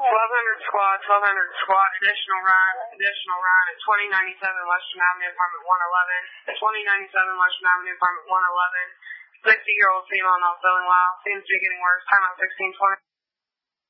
1200 squad, additional run at 2097 Western Avenue, apartment 111. 2097 Western Avenue, apartment 111. 60-year-old female not feeling well. Seems to be getting worse. Time out 1620.